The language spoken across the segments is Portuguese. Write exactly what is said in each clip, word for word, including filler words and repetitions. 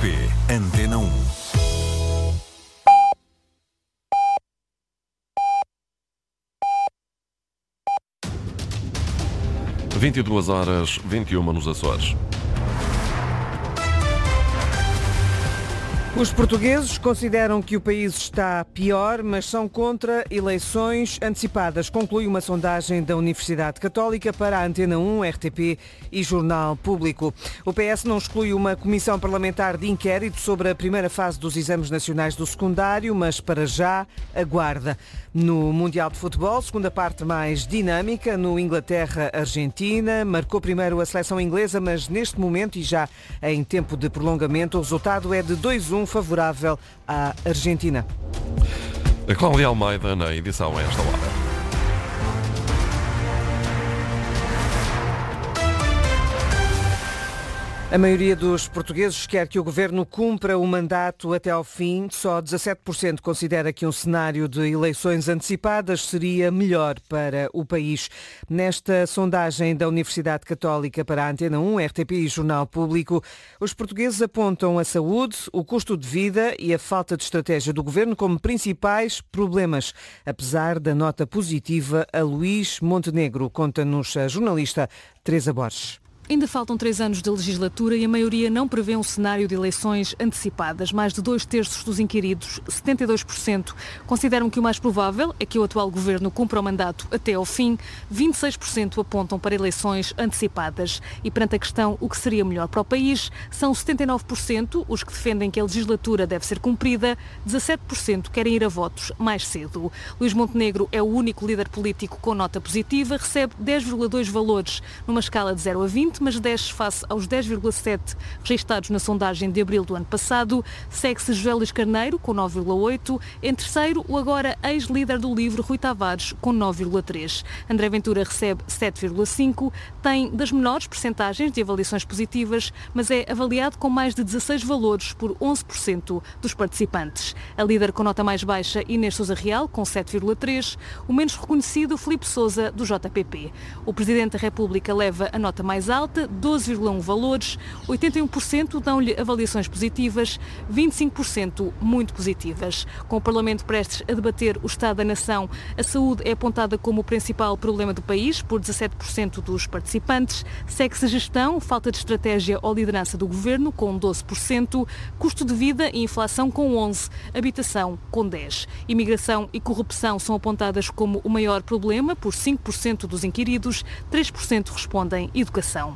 P Antena um. vinte e duas horas, vinte e uma nos Açores. Os portugueses consideram que o país está pior, mas são contra eleições antecipadas, conclui uma sondagem da Universidade Católica para a Antena um, R T P e Jornal Público. O P S não exclui uma comissão parlamentar de inquérito sobre a primeira fase dos exames nacionais do secundário, mas para já aguarda. No Mundial de Futebol, segunda parte mais dinâmica, no Inglaterra-Argentina, marcou primeiro a seleção inglesa, mas neste momento e já em tempo de prolongamento, o resultado é de dois a um favorável à Argentina. A Cláudia Almeida na edição a esta hora. A maioria dos portugueses quer que o governo cumpra o mandato até ao fim. Só dezassete por cento considera que um cenário de eleições antecipadas seria melhor para o país. Nesta sondagem da Universidade Católica para a Antena um, R T P e Jornal Público, os portugueses apontam a saúde, o custo de vida e a falta de estratégia do governo como principais problemas. Apesar da nota positiva a Luís Montenegro, conta-nos a jornalista Teresa Borges. Ainda faltam três anos de legislatura e a maioria não prevê um cenário de eleições antecipadas. Mais de dois terços dos inquiridos, setenta e dois por cento, consideram que o mais provável é que o atual governo cumpra o mandato até ao fim. vinte e seis por cento apontam para eleições antecipadas. E perante a questão o que seria melhor para o país, são setenta e nove por cento os que defendem que a legislatura deve ser cumprida, dezassete por cento querem ir a votos mais cedo. Luís Montenegro é o único líder político com nota positiva, recebe dez vírgula dois valores numa escala de zero a vinte, mas desce face aos dez vírgula sete registados na sondagem de abril do ano passado. Segue-se José Luís Carneiro, com nove vírgula oito. Em terceiro, o agora ex-líder do LIVRE, Rui Tavares, com nove vírgula três. André Ventura recebe sete vírgula cinco. Tem das menores percentagens de avaliações positivas, mas é avaliado com mais de dezasseis valores por onze por cento dos participantes. A líder com nota mais baixa, Inês Sousa Real, com sete vírgula três. O menos reconhecido, Filipe Sousa, do J P P. O Presidente da República leva a nota mais alta, doze vírgula um valores, oitenta e um por cento dão-lhe avaliações positivas, vinte e cinco por cento muito positivas. Com o Parlamento prestes a debater o Estado da Nação, a saúde é apontada como o principal problema do país por dezassete por cento dos participantes. Segue-se a gestão, falta de estratégia ou liderança do governo, com doze por cento, custo de vida e inflação com onze por cento, habitação com dez por cento. Imigração e corrupção são apontadas como o maior problema por cinco por cento dos inquiridos, três por cento respondem educação.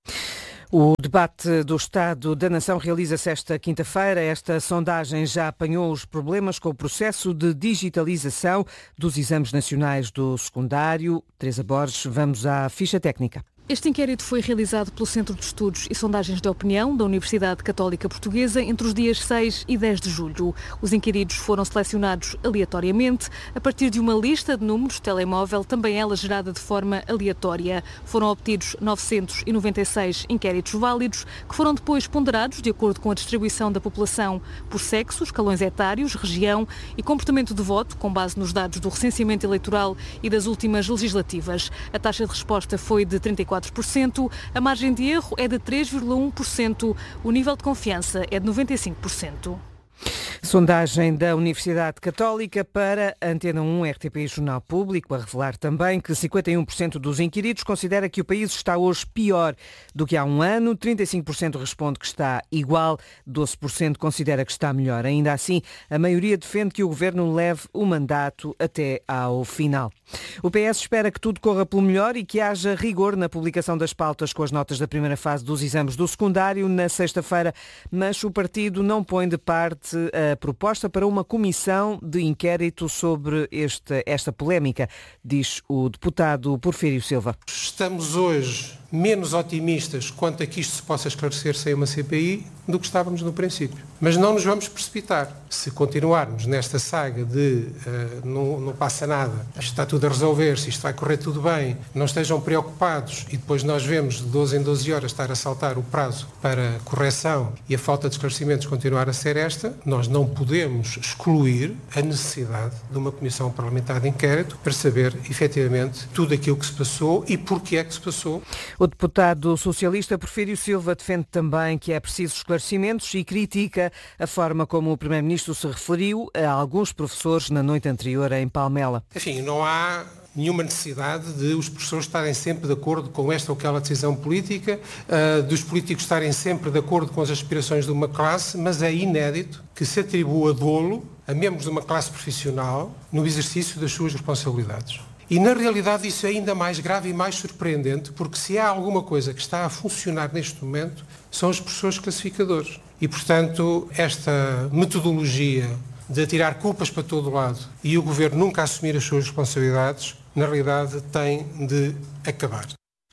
O debate do Estado da Nação realiza-se esta quinta-feira. Esta sondagem já apanhou os problemas com o processo de digitalização dos exames nacionais do secundário. Teresa Borges, vamos à ficha técnica. Este inquérito foi realizado pelo Centro de Estudos e Sondagens de Opinião da Universidade Católica Portuguesa entre os dias seis e dez de julho. Os inquiridos foram selecionados aleatoriamente a partir de uma lista de números de telemóvel, também ela gerada de forma aleatória. Foram obtidos novecentos e noventa e seis inquéritos válidos, que foram depois ponderados de acordo com a distribuição da população por sexo, escalões etários, região e comportamento de voto, com base nos dados do recenseamento eleitoral e das últimas legislativas. A taxa de resposta foi de trinta e quatro por cento, a margem de erro é de três vírgula um por cento, o nível de confiança é de noventa e cinco por cento. Sondagem da Universidade Católica para Antena um, R T P e Jornal Público, a revelar também que cinquenta e um por cento dos inquiridos considera que o país está hoje pior do que há um ano, trinta e cinco por cento responde que está igual, doze por cento considera que está melhor. Ainda assim, a maioria defende que o governo leve o mandato até ao final. O P S espera que tudo corra pelo melhor e que haja rigor na publicação das pautas com as notas da primeira fase dos exames do secundário na sexta-feira, mas o partido não põe de parte a proposta para uma comissão de inquérito sobre este, esta polémica, diz o deputado Porfírio Silva. Estamos hoje menos otimistas quanto a que isto se possa esclarecer sem uma C P I do que estávamos no princípio. Mas não nos vamos precipitar. Se continuarmos nesta saga de uh, não, não passa nada, isto está tudo a resolver-se, isto vai correr tudo bem, não estejam preocupados e depois nós vemos de doze em doze horas estar a saltar o prazo para correção e a falta de esclarecimentos continuar a ser esta, nós não podemos excluir a necessidade de uma comissão parlamentar de inquérito para saber efetivamente tudo aquilo que se passou e porquê é que se passou. O deputado socialista Porfírio Silva defende também que é preciso esclarecimentos e critica a forma como o primeiro-ministro se referiu a alguns professores na noite anterior em Palmela. Enfim, não há nenhuma necessidade de os professores estarem sempre de acordo com esta ou aquela decisão política, uh, dos políticos estarem sempre de acordo com as aspirações de uma classe, mas é inédito que se atribua dolo a membros de uma classe profissional no exercício das suas responsabilidades. E, na realidade, isso é ainda mais grave e mais surpreendente, porque se há alguma coisa que está a funcionar neste momento, são os professores classificadores. E, portanto, esta metodologia de atirar culpas para todo o lado e o Governo nunca assumir as suas responsabilidades, na realidade, tem de acabar.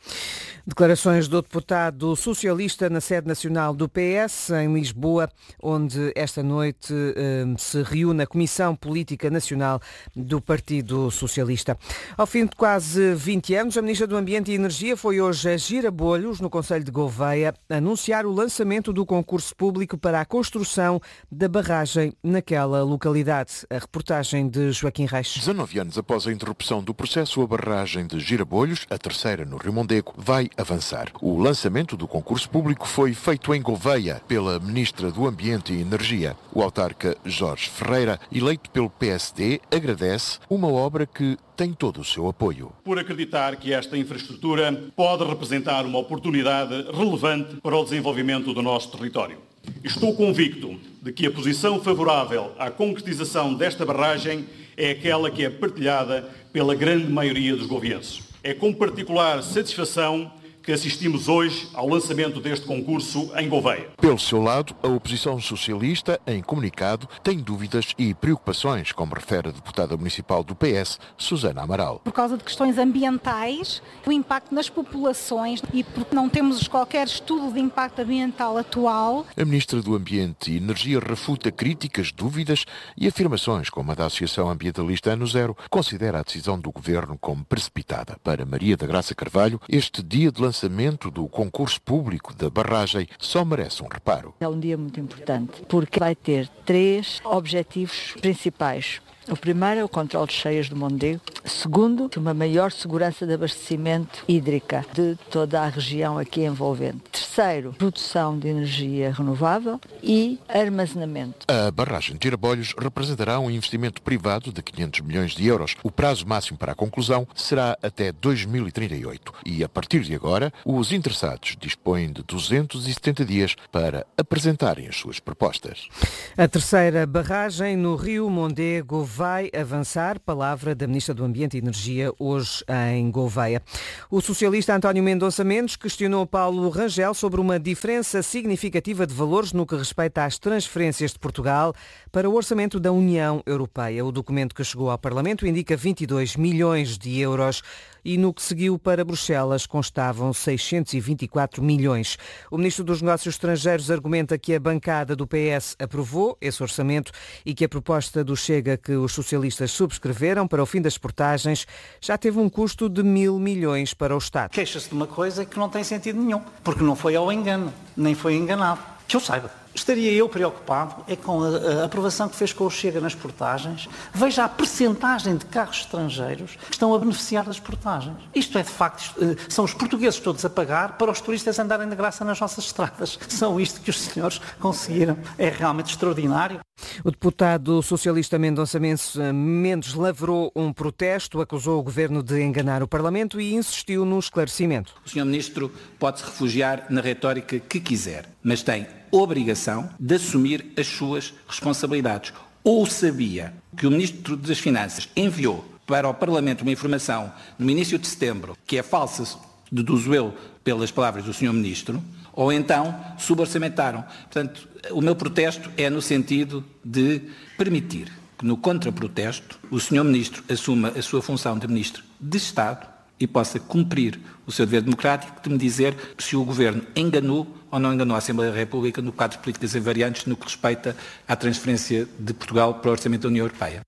Declarações do deputado socialista na sede nacional do P S, em Lisboa, onde esta noite eh, se reúne a Comissão Política Nacional do Partido Socialista. Ao fim de quase vinte anos, a Ministra do Ambiente e Energia foi hoje a Girabolhos, no concelho de Gouveia, anunciar o lançamento do concurso público para a construção da barragem naquela localidade. A reportagem de Joaquim Reis. dezanove anos após a interrupção do processo, a barragem de Girabolhos, a terceira no Rio Mondego, vai avançar. O lançamento do concurso público foi feito em Gouveia pela Ministra do Ambiente e Energia. O autarca Jorge Ferreira, eleito pelo P S D, agradece uma obra que tem todo o seu apoio. Por acreditar que esta infraestrutura pode representar uma oportunidade relevante para o desenvolvimento do nosso território. Estou convicto de que a posição favorável à concretização desta barragem é aquela que é partilhada pela grande maioria dos govienses. É com particular satisfação que assistimos hoje ao lançamento deste concurso em Gouveia. Pelo seu lado, a oposição socialista, em comunicado, tem dúvidas e preocupações, como refere a deputada municipal do P S, Susana Amaral. Por causa de questões ambientais, o impacto nas populações e porque não temos qualquer estudo de impacto ambiental atual. A Ministra do Ambiente e Energia refuta críticas, dúvidas e afirmações como a da Associação Ambientalista Ano Zero, considera a decisão do Governo como precipitada. Para Maria da Graça Carvalho, este dia de lançamento O lançamento do concurso público da barragem só merece um reparo. É um dia muito importante porque vai ter três objetivos principais. O primeiro é o controle de cheias do Mondego. Segundo, uma maior segurança de abastecimento hídrica de toda a região aqui envolvente. Terceiro, produção de energia renovável e armazenamento. A barragem de Girabolhos representará um investimento privado de quinhentos milhões de euros. O prazo máximo para a conclusão será até dois mil e trinta e oito. E a partir de agora, os interessados dispõem de duzentos e setenta dias para apresentarem as suas propostas. A terceira barragem no Rio Mondego vai avançar, palavra da Ministra do Ambiente e Energia hoje em Gouveia. O socialista António Mendonça Mendes questionou Paulo Rangel sobre uma diferença significativa de valores no que respeita às transferências de Portugal para o orçamento da União Europeia. O documento que chegou ao Parlamento indica vinte e dois milhões de euros e no que seguiu para Bruxelas constavam seiscentos e vinte e quatro milhões. O Ministro dos Negócios Estrangeiros argumenta que a bancada do P S aprovou esse orçamento e que a proposta do Chega que os socialistas subscreveram para o fim das portagens já teve um custo de mil milhões para o Estado. Queixa-se de uma coisa que não tem sentido nenhum, porque não foi ao engano, nem foi enganado. Que eu saiba. Estaria eu preocupado é com a, a aprovação que fez com o Chega nas portagens. Veja a percentagem de carros estrangeiros que estão a beneficiar das portagens. Isto é, de facto, são os portugueses todos a pagar para os turistas andarem de graça nas nossas estradas. São isto que os senhores conseguiram. É realmente extraordinário. O deputado socialista Mendonça Mendes lavrou um protesto, acusou o Governo de enganar o Parlamento e insistiu no esclarecimento. O senhor Ministro pode se refugiar na retórica que quiser, mas tem obrigação de assumir as suas responsabilidades. Ou sabia que o Ministro das Finanças enviou para o Parlamento uma informação no início de setembro que é falsa, deduzo eu pelas palavras do senhor Ministro, ou então suborçamentaram. Portanto, o meu protesto é no sentido de permitir que no contraprotesto o senhor Ministro assuma a sua função de Ministro de Estado e possa cumprir o seu dever democrático de me dizer se o Governo enganou ou não enganou a Assembleia da República no quadro de políticas invariantes no que respeita à transferência de Portugal para o Orçamento da União Europeia.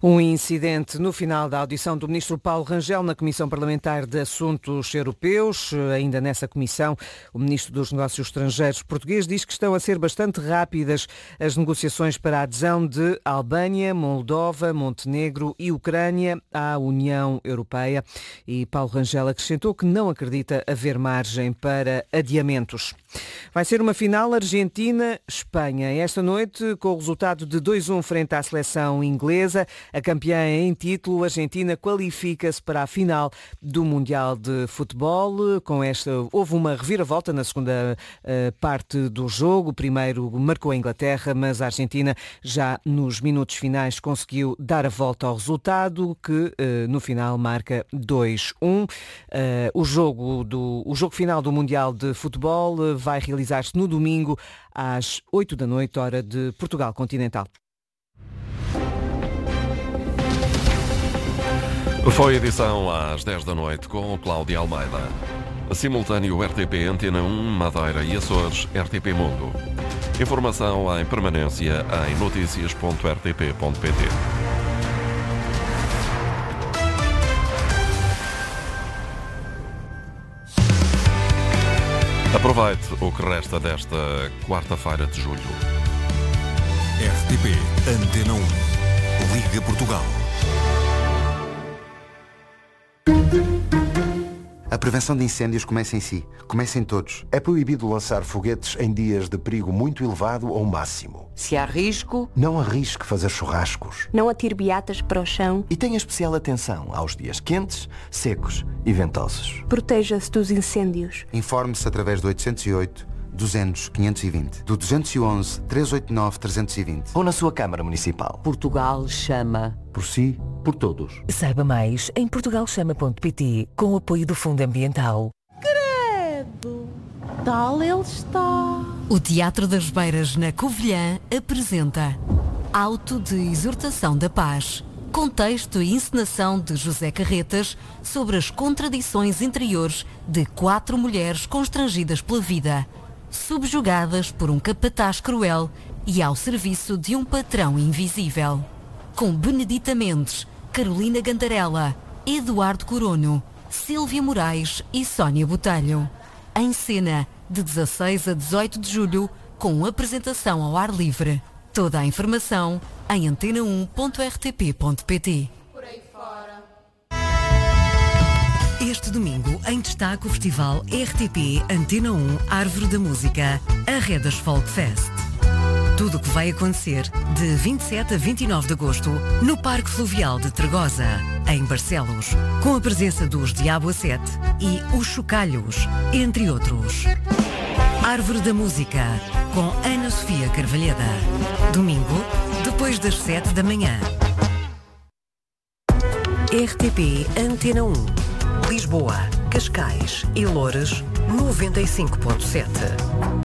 Um incidente no final da audição do ministro Paulo Rangel na Comissão Parlamentar de Assuntos Europeus. Ainda nessa comissão, o ministro dos Negócios Estrangeiros português diz que estão a ser bastante rápidas as negociações para a adesão de Albânia, Moldova, Montenegro e Ucrânia à União Europeia. E Paulo Rangel acrescentou que não acredita haver margem para adiamentos. Vai ser uma final Argentina-Espanha. Esta noite, com o resultado de dois a um frente à seleção inglesa, a campeã em título, a Argentina, qualifica-se para a final do Mundial de Futebol. Com esta, houve uma reviravolta na segunda uh, parte do jogo. Primeiro marcou a Inglaterra, mas a Argentina já nos minutos finais conseguiu dar a volta ao resultado, que uh, no final marca dois a um. Uh, o, jogo do, o jogo final do Mundial de Futebol uh, vai realizar-se no domingo às oito da noite, hora de Portugal continental. Foi edição às dez da noite com Cláudia Almeida. Simultâneo R T P Antena um, Madeira e Açores, R T P Mundo. Informação em permanência em notícias ponto r t p ponto p t. Aproveite o que resta desta quarta-feira de julho. R T P Antena um. Liga Portugal. A prevenção de incêndios começa em si. Começa em todos. É proibido lançar foguetes em dias de perigo muito elevado ou máximo. Se há risco, não arrisque fazer churrascos. Não atire beatas para o chão. E tenha especial atenção aos dias quentes, secos e ventosos. Proteja-se dos incêndios. Informe-se através do oitocentos e oito, duzentos, quinhentos e vinte, do duzentos e onze, trezentos e oitenta e nove, trezentos e vinte ou na sua Câmara Municipal. Portugal chama. Por si, por todos. Saiba mais em portugal chama ponto p t com o apoio do Fundo Ambiental. Credo! Tal ele está. O Teatro das Beiras na Covilhã apresenta Auto de Exortação da Paz. Contexto e encenação de José Carretas sobre as contradições interiores de quatro mulheres constrangidas pela vida, subjugadas por um capataz cruel e ao serviço de um patrão invisível. Com Benedita Mendes, Carolina Gandarella, Eduardo Corono, Sílvia Moraes e Sónia Botelho. Em cena, de dezasseis a dezoito de julho, com apresentação ao ar livre. Toda a informação em antena um ponto r t p ponto p t. Este domingo, em destaque, o festival R T P Antena um Árvore da Música, a Redas Folk Fest. Tudo o que vai acontecer de vinte e sete a vinte e nove de agosto no Parque Fluvial de Tregosa, em Barcelos, com a presença dos Diabo a Sete e os Chocalhos, entre outros. Árvore da Música, com Ana Sofia Carvalheda. Domingo, depois das sete da manhã. R T P Antena um. Lisboa, Cascais e Loures, noventa e cinco ponto sete.